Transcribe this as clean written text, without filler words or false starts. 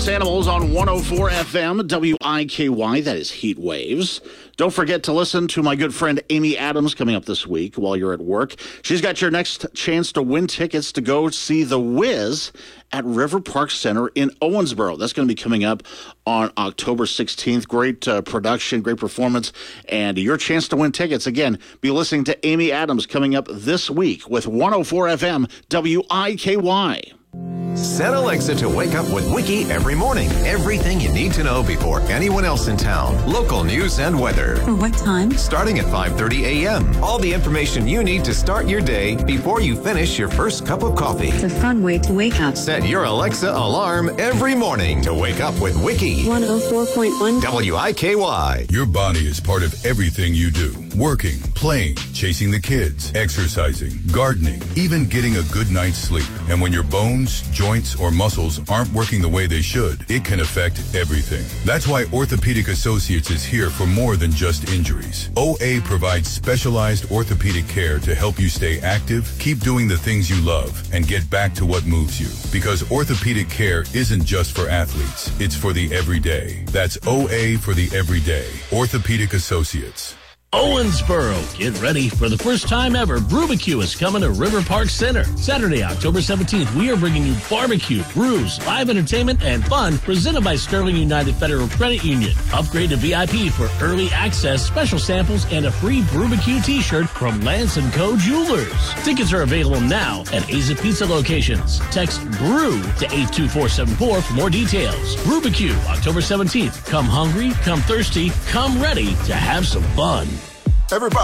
Animals on 104 FM, WIKY, that is Heat Waves. Don't forget to listen to my good friend Amy Adams coming up this week while you're at work. She's got your next chance to win tickets to go see The Wiz at River Park Center in Owensboro. That's going to be coming up on October 16th. Great production, great performance, and your chance to win tickets. Again, be listening to Amy Adams coming up this week with 104 FM, WIKY. Set Alexa to wake up with Wiki every morning. Everything you need to know before anyone else in town. Local news and weather. For what time? Starting at 5:30 a.m. All the information you need to start your day before you finish your first cup of coffee. It's a fun way to wake up. Set your Alexa alarm every morning to wake up with Wiki. 104.1 WIKY. Your body is part of everything you do. Working, playing, chasing the kids, exercising, gardening, even getting a good night's sleep. And when your bones, joints, or muscles aren't working the way they should, it can affect everything. That's why Orthopedic Associates is here for more than just injuries. OA provides specialized orthopedic care to help you stay active, keep doing the things you love, and get back to what moves you. Because orthopedic care isn't just for athletes, it's for the everyday. That's OA for the everyday. Orthopedic Associates. Owensboro, get ready for the first time ever. Brubacue is coming to River Park Center. Saturday, October 17th, we are bringing you barbecue, brews, live entertainment, and fun presented by Sterling United Federal Credit Union. Upgrade to VIP for early access, special samples, and a free Brubacue t-shirt from Lance & Co. Jewelers. Tickets are available now at Aza Pizza locations. Text BREW to 82474 for more details. Brubacue, October 17th. Come hungry, come thirsty, come ready to have some fun. Everybody.